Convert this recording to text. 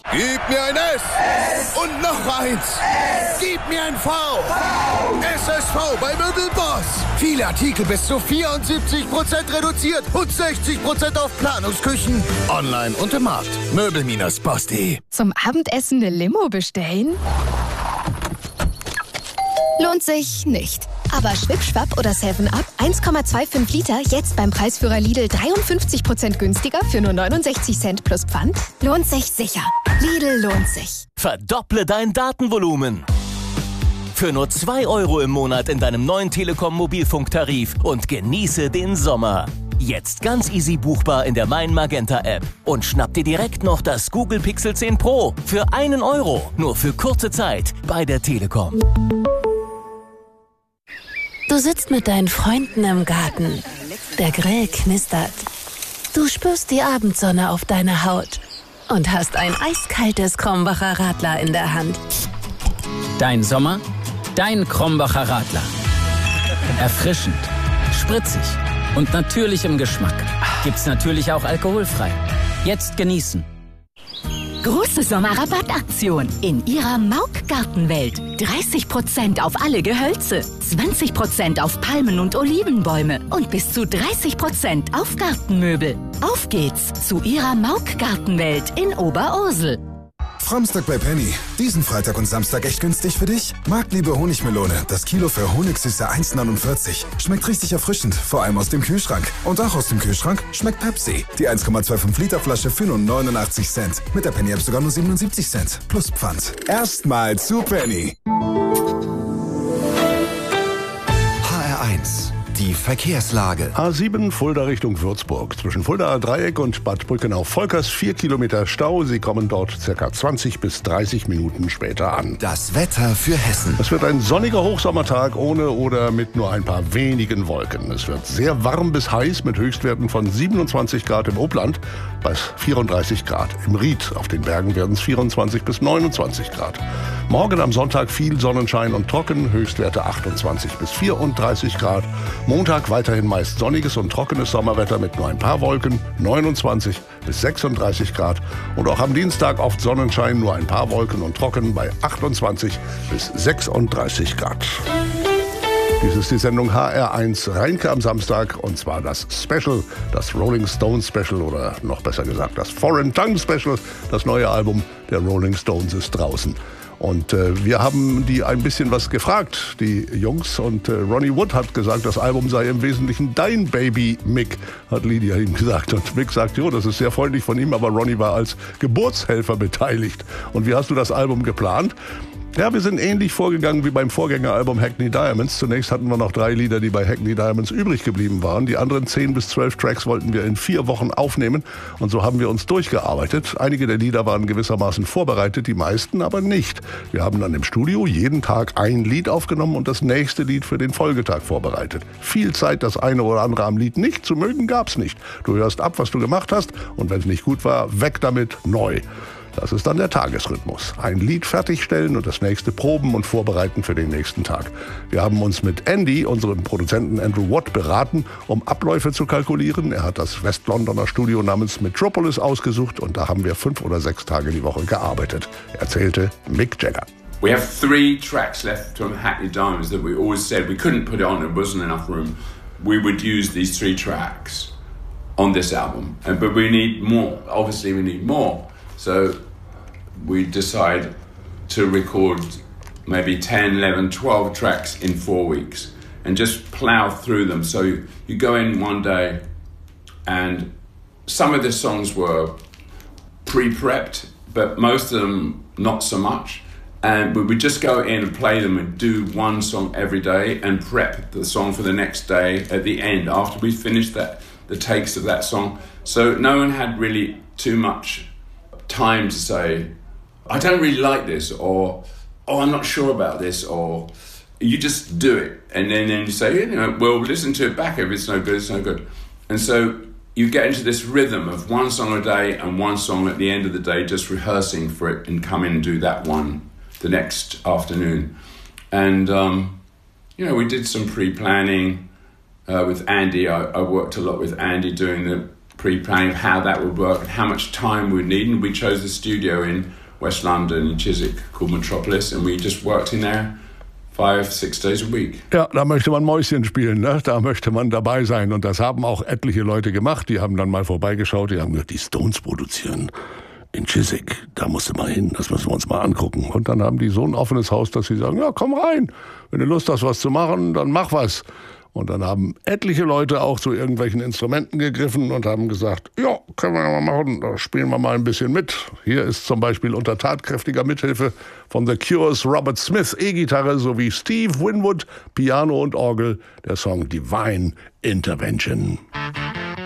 Gib mir ein S. Und noch eins. Gib mir ein V. SSV bei Möbelboss. Viele Artikel bis zu 74% reduziert und 60% auf Planungsküchen. Online und im Markt. Möbel-boss.de. Zum Abendessen eine Limo bestellen? Lohnt sich nicht. Aber Schwip-Schwapp oder 7-Up 1,25 Liter jetzt beim Preisführer Lidl 53% günstiger für nur 69 Cent plus Pfand? Lohnt sich sicher. Lidl lohnt sich. Verdopple dein Datenvolumen. Für nur 2 € im Monat in deinem neuen Telekom-Mobilfunktarif und genieße den Sommer. Jetzt ganz easy buchbar in der Mein Magenta App. Und schnapp dir direkt noch das Google Pixel 10 Pro für 1 €. Nur für kurze Zeit bei der Telekom. Du sitzt mit deinen Freunden im Garten. Der Grill knistert. Du spürst die Abendsonne auf deiner Haut und hast ein eiskaltes Krombacher Radler in der Hand. Dein Sommer, dein Krombacher Radler. Erfrischend, spritzig und natürlich im Geschmack. Gibt's natürlich auch alkoholfrei. Jetzt genießen. Große Sommerrabattaktion in Ihrer Mauk-Gartenwelt. 30% auf alle Gehölze, 20% auf Palmen- und Olivenbäume und bis zu 30% auf Gartenmöbel. Auf geht's zu Ihrer Mauk-Gartenwelt in Oberursel. Framstag bei Penny. Diesen Freitag und Samstag echt günstig für dich? Marktliebe Honigmelone. Das Kilo für Honigsüße 1,49. Schmeckt richtig erfrischend, vor allem aus dem Kühlschrank. Und auch aus dem Kühlschrank schmeckt Pepsi. Die 1,25 Liter Flasche für nur 89 Cent. Mit der Penny App sogar nur 77 Cent. Plus Pfand. Erstmal zu Penny. HR1. Die Verkehrslage. A7 Fulda Richtung Würzburg. Zwischen Fuldaer Dreieck und Bad Brückenau-Volkers 4 Kilometer Stau. Sie kommen dort ca. 20 bis 30 Minuten später an. Das Wetter für Hessen. Es wird ein sonniger Hochsommertag ohne oder mit nur ein paar wenigen Wolken. Es wird sehr warm bis heiß mit Höchstwerten von 27 Grad im Obland bis 34 Grad im Ried. Auf den Bergen werden es 24 bis 29 Grad. Morgen am Sonntag viel Sonnenschein und trocken. Höchstwerte 28 bis 34 Grad. Montag weiterhin meist sonniges und trockenes Sommerwetter mit nur ein paar Wolken, 29 bis 36 Grad. Und auch am Dienstag oft Sonnenschein, nur ein paar Wolken und trocken bei 28 bis 36 Grad. Dies ist die Sendung HR1 Rheinke am Samstag und zwar das Special, das Rolling Stones Special oder noch besser gesagt das Foreign Tongue Special. Das neue Album der Rolling Stones ist draußen. Und wir haben die ein bisschen was gefragt, die Jungs. Und Ronnie Wood hat gesagt, das Album sei im Wesentlichen dein Baby, Mick, hat Lydia ihm gesagt. Und Mick sagt, jo, das ist sehr freundlich von ihm, aber Ronnie war als Geburtshelfer beteiligt. Und wie hast du das Album geplant? Ja, wir sind ähnlich vorgegangen wie beim Vorgängeralbum Hackney Diamonds. Zunächst hatten wir noch 3 Lieder, die bei Hackney Diamonds übrig geblieben waren. Die anderen 10 bis 12 Tracks wollten wir in 4 Wochen aufnehmen. Und so haben wir uns durchgearbeitet. Einige der Lieder waren gewissermaßen vorbereitet, die meisten aber nicht. Wir haben dann im Studio jeden Tag ein Lied aufgenommen und das nächste Lied für den Folgetag vorbereitet. Viel Zeit, das eine oder andere am Lied nicht zu mögen, gab's nicht. Du hörst ab, was du gemacht hast und wenn es nicht gut war, weg damit, neu. Das ist dann der Tagesrhythmus. Ein Lied fertigstellen und das nächste proben und vorbereiten für den nächsten Tag. Wir haben uns mit Andy, unserem Produzenten Andrew Watt, beraten, um Abläufe zu kalkulieren. Er hat das West-Londoner Studio namens Metropolis ausgesucht und da haben wir 5 oder 6 Tage die Woche gearbeitet, erzählte Mick Jagger. We have 3 tracks left from Hackney Diamonds that we always said we couldn't put it on, there wasn't enough room. We would use these 3 tracks on this album, but we need more. Obviously we need more. So we decide to record maybe 10, 11, 12 tracks in 4 weeks and just plow through them. So you go in one day and some of the songs were pre-prepped, but most of them not so much. And we would just go in and play them and do one song every day and prep the song for the next day at the end after we finished the takes of that song. So no one had really too much time to say, I don't really like this, or oh, I'm not sure about this, or you just do it. And then you say, well, listen to it back. If it's no good, it's no good. And so you get into this rhythm of one song a day and one song at the end of the day, just rehearsing for it and come in and do that one the next afternoon. And, we did some pre-planning with Andy. I worked a lot with Andy doing the pre-planning of how that would work and how much time we'd need. And we chose a studio in West London, in Chiswick, called Metropolis, and we just worked in there 5-6 days a week. Ja, da möchte man Mäuschen spielen, ne? Da möchte man dabei sein. Und das haben auch etliche Leute gemacht. Die haben dann mal vorbeigeschaut, die haben gesagt, die Stones produzieren in Chiswick. Da musst du mal hin, das müssen wir uns mal angucken. Und dann haben die so ein offenes Haus, dass sie sagen, ja, komm rein. Wenn du Lust hast, was zu machen, dann mach was. Und dann haben etliche Leute auch zu irgendwelchen Instrumenten gegriffen und haben gesagt, ja, können wir mal machen, da spielen wir mal ein bisschen mit. Hier ist zum Beispiel unter tatkräftiger Mithilfe von The Cure's Robert Smith E-Gitarre sowie Steve Winwood Piano und Orgel der Song Divine Intervention.